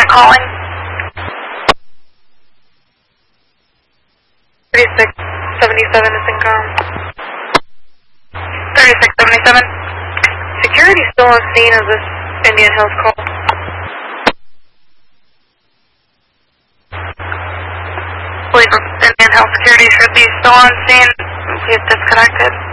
calling? 3677 is in com. 3677. Security still on scene of this Indian Hills call. Believe Indian Hills security should be still on scene. Please disconnected.